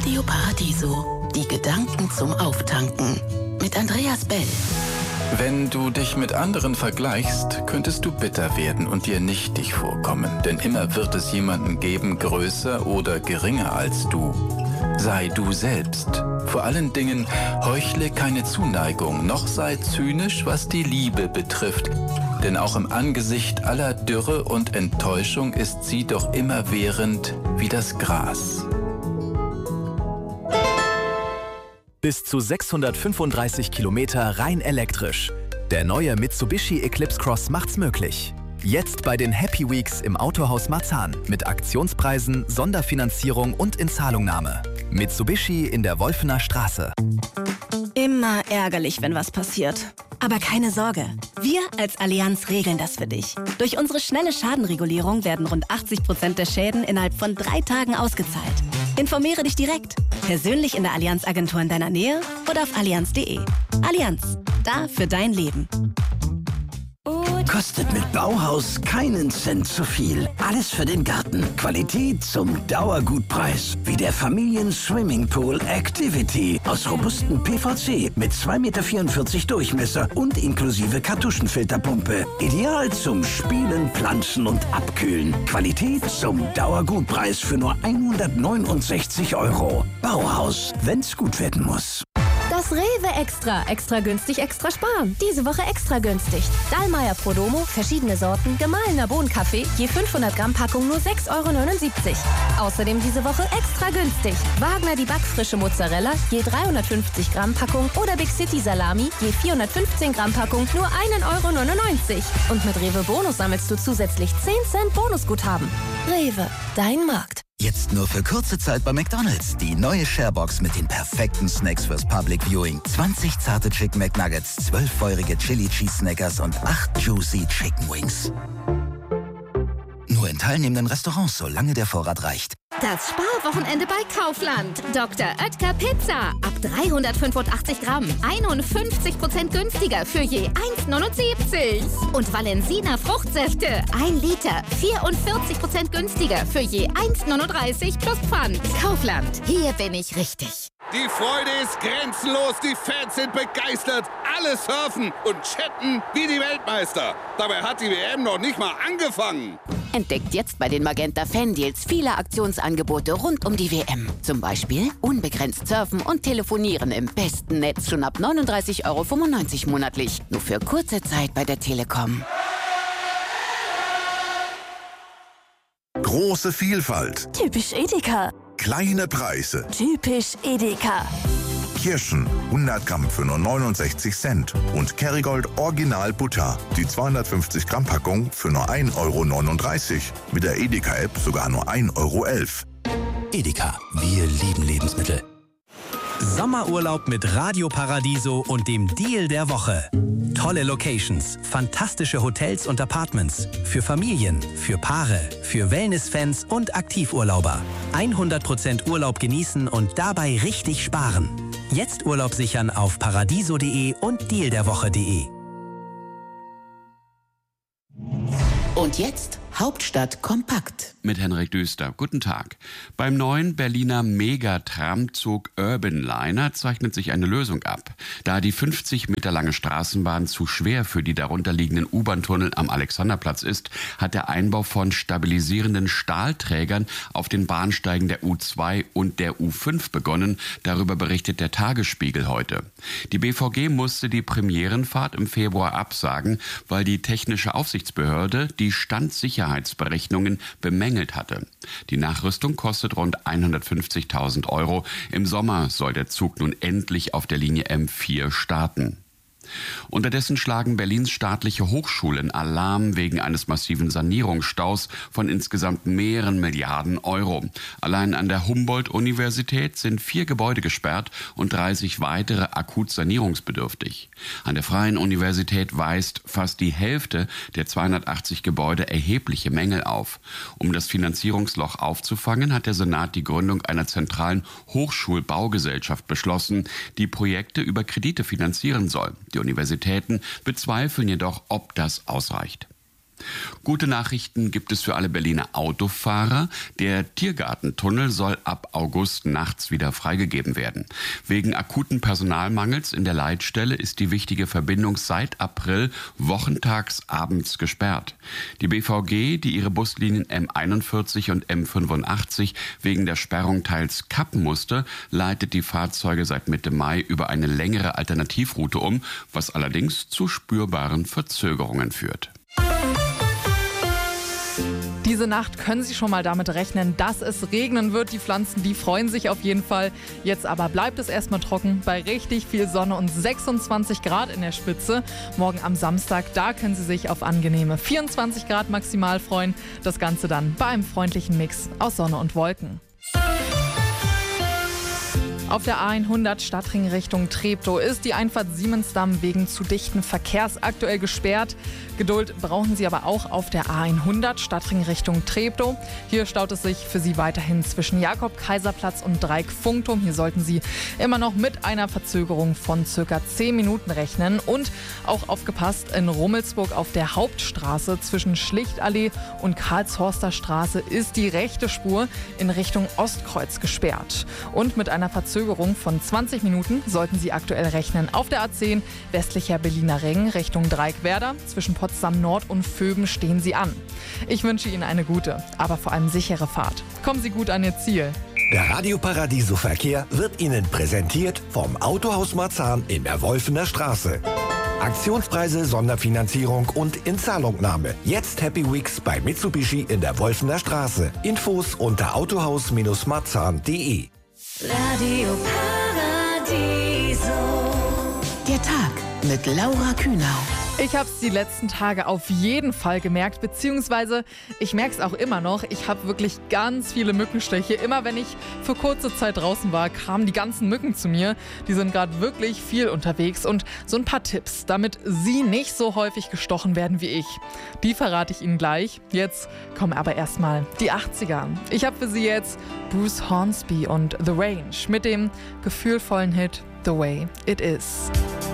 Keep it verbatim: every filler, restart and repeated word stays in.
Radio Paradiso. Die Gedanken zum Auftanken. Mit Andreas Bell. Wenn du dich mit anderen vergleichst, könntest du bitter werden und dir nichtig vorkommen. Denn immer wird es jemanden geben, größer oder geringer als du. Sei du selbst. Vor allen Dingen heuchle keine Zuneigung, noch sei zynisch, was die Liebe betrifft. Denn auch im Angesicht aller Dürre und Enttäuschung ist sie doch immerwährend wie das Gras. Bis zu sechshundertfünfunddreißig Kilometer rein elektrisch. Der neue Mitsubishi Eclipse Cross macht's möglich. Jetzt bei den Happy Weeks im Autohaus Marzahn mit Aktionspreisen, Sonderfinanzierung und Inzahlungnahme. Mitsubishi in der Wolfener Straße. Immer ärgerlich, wenn was passiert. Aber keine Sorge, wir als Allianz regeln das für dich. Durch unsere schnelle Schadenregulierung werden rund achtzig Prozent der Schäden innerhalb von drei Tagen ausgezahlt. Informiere dich direkt, persönlich in der Allianz-Agentur in deiner Nähe oder auf allianz punkt de. Allianz, da für dein Leben. Kostet mit Bauhaus keinen Cent zu viel. Alles für den Garten. Qualität zum Dauergutpreis. Wie der Familien-Swimmingpool Activity. Aus robustem P V C mit zwei Komma vierundvierzig Meter Durchmesser und inklusive Kartuschenfilterpumpe. Ideal zum Spielen, Pflanzen und Abkühlen. Qualität zum Dauergutpreis für nur hundertneunundsechzig Euro. Bauhaus, wenn's gut werden muss. Das Rewe Extra. Extra günstig, extra sparen. Diese Woche extra günstig. Dallmayr Prodomo, verschiedene Sorten, gemahlener Bohnenkaffee, je fünfhundert Gramm Packung nur sechs Euro neunundsiebzig. Außerdem diese Woche extra günstig. Wagner die backfrische Mozzarella, je dreihundertfünfzig Gramm Packung oder Big City Salami, je vierhundertfünfzehn Gramm Packung nur ein Euro neunundneunzig. Und mit Rewe Bonus sammelst du zusätzlich zehn Cent Bonusguthaben. Rewe, dein Markt. Jetzt nur für kurze Zeit bei McDonald's. Die neue Sharebox mit den perfekten Snacks fürs Public Viewing. zwanzig zarte Chicken McNuggets, zwölf feurige Chili Cheese Snackers und acht Juicy Chicken Wings. Nur in teilnehmenden Restaurants, solange der Vorrat reicht. Das Sparwochenende bei Kaufland. Doktor Oetker Pizza. Ab dreihundertfünfundachtzig Gramm. einundfünfzig Prozent günstiger für je eins neunundsiebzig. Und Valensina Fruchtsäfte. ein Liter. vierundvierzig Prozent günstiger für je eins neununddreißig plus Pfand. Kaufland. Hier bin ich richtig. Die Freude ist grenzenlos. Die Fans sind begeistert. Alle surfen und chatten wie die Weltmeister. Dabei hat die W M noch nicht mal angefangen. Entdeckt jetzt bei den Magenta Fan Deals viele Aktionsangebote rund um die W M. Zum Beispiel unbegrenzt surfen und telefonieren im besten Netz schon ab neununddreißig Euro fünfundneunzig monatlich. Nur für kurze Zeit bei der Telekom. Große Vielfalt. Typisch Edeka. Kleine Preise. Typisch Edeka. Kirschen, hundert Gramm für nur neunundsechzig Cent. Und Kerrygold Original Butter, die zweihundertfünfzig Gramm Packung für nur ein Euro neununddreißig. Mit der Edeka-App sogar nur ein Euro elf. Edeka, wir lieben Lebensmittel. Sommerurlaub mit Radio Paradiso und dem Deal der Woche. Tolle Locations, fantastische Hotels und Apartments. Für Familien, für Paare, für Wellness-Fans und Aktivurlauber. hundert Prozent Urlaub genießen und dabei richtig sparen. Jetzt Urlaub sichern auf paradiso punkt de und deal der woche punkt de. Und jetzt Hauptstadt kompakt. Mit Henrik Düster. Guten Tag. Beim neuen Berliner Megatramzug Urban Liner zeichnet sich eine Lösung ab. Da die fünfzig Meter lange Straßenbahn zu schwer für die darunterliegenden U-Bahn-Tunnel am Alexanderplatz ist, hat der Einbau von stabilisierenden Stahlträgern auf den Bahnsteigen der U zwei und der U fünf begonnen. Darüber berichtet der Tagesspiegel heute. Die B V G musste die Premierenfahrt im Februar absagen, weil die technische Aufsichtsbehörde die Standsicherheitsberechnungen bemängelt hatte. Die Nachrüstung kostet rund hundertfünfzigtausend Euro. Im Sommer soll der Zug nun endlich auf der Linie M vier starten. Unterdessen schlagen Berlins staatliche Hochschulen Alarm wegen eines massiven Sanierungsstaus von insgesamt mehreren Milliarden Euro. Allein an der Humboldt-Universität sind vier Gebäude gesperrt und dreißig weitere akut sanierungsbedürftig. An der Freien Universität weist fast die Hälfte der zweihundertachtzig Gebäude erhebliche Mängel auf. Um das Finanzierungsloch aufzufangen, hat der Senat die Gründung einer zentralen Hochschulbaugesellschaft beschlossen, die Projekte über Kredite finanzieren soll. Die Universitäten bezweifeln jedoch, ob das ausreicht. Gute Nachrichten gibt es für alle Berliner Autofahrer. Der Tiergartentunnel soll ab August nachts wieder freigegeben werden. Wegen akuten Personalmangels in der Leitstelle ist die wichtige Verbindung seit April wochentags abends gesperrt. Die B V G, die ihre Buslinien M einundvierzig und M fünfundachtzig wegen der Sperrung teils kappen musste, leitet die Fahrzeuge seit Mitte Mai über eine längere Alternativroute um, was allerdings zu spürbaren Verzögerungen führt. Diese Nacht können Sie schon mal damit rechnen, dass es regnen wird. Die Pflanzen, die freuen sich auf jeden Fall. Jetzt aber bleibt es erstmal trocken bei richtig viel Sonne und sechsundzwanzig Grad in der Spitze. Morgen am Samstag, da können Sie sich auf angenehme vierundzwanzig Grad maximal freuen. Das Ganze dann bei einem freundlichen Mix aus Sonne und Wolken. Auf der A hundert Stadtring Richtung Treptow ist die Einfahrt Siemensdamm wegen zu dichten Verkehrs aktuell gesperrt. Geduld brauchen Sie aber auch auf der A hundert Stadtring Richtung Treptow. Hier staut es sich für Sie weiterhin zwischen Jakob-Kaiser-Platz und Dreieck-Funkturm. Hier sollten Sie immer noch mit einer Verzögerung von circa zehn Minuten rechnen. Und auch aufgepasst, in Rummelsburg auf der Hauptstraße zwischen Schlichtallee und Karlshorster Straße ist die rechte Spur in Richtung Ostkreuz gesperrt. Und mit einer Verzögerung von zwanzig Minuten sollten Sie aktuell rechnen. Auf der A zehn westlicher Berliner Ring Richtung Dreieckwerder. Zwischen Potsdam Nord und Vöben stehen Sie an. Ich wünsche Ihnen eine gute, aber vor allem sichere Fahrt. Kommen Sie gut an Ihr Ziel. Der Radio Paradiso Verkehr wird Ihnen präsentiert vom Autohaus Marzahn in der Wolfener Straße. Aktionspreise, Sonderfinanzierung und Inzahlungnahme. Jetzt Happy Weeks bei Mitsubishi in der Wolfener Straße. Infos unter autohaus marzahn punkt de. Radio Paradiso. Der Tag mit Laura Kühnau. Ich habe es die letzten Tage auf jeden Fall gemerkt, beziehungsweise ich merke es auch immer noch. Ich habe wirklich ganz viele Mückenstiche. Immer wenn ich für kurze Zeit draußen war, kamen die ganzen Mücken zu mir. Die sind gerade wirklich viel unterwegs und so ein paar Tipps, damit Sie nicht so häufig gestochen werden wie ich. Die verrate ich Ihnen gleich. Jetzt kommen aber erstmal die achtziger. Ich habe für Sie jetzt Bruce Hornsby und The Range mit dem gefühlvollen Hit The Way It Is.